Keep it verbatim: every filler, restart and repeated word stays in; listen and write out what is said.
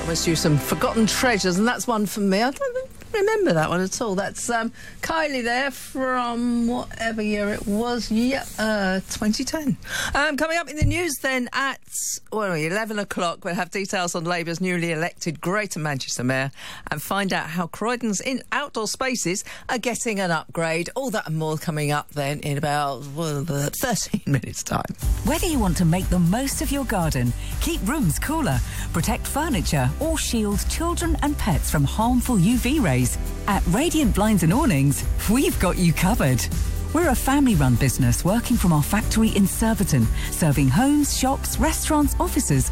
promised you some forgotten treasures, and that's one for me. I don't remember that one at all. That's um, Kylie there from whatever year it was. Yeah, uh, twenty ten. Um, coming up in the news then at well, eleven o'clock, we'll have details on Labour's newly elected Greater Manchester Mayor and find out how Croydon's in outdoor spaces are getting an upgrade. All that and more coming up then in about well, thirteen minutes' time. Whether you want to make the most of your garden, keep rooms cooler, protect furniture or shield children and pets from harmful U V rays, at Radiant Blinds and Awnings, we've got you covered. We're a family-run business working from our factory in Surbiton, serving homes, shops, restaurants, offices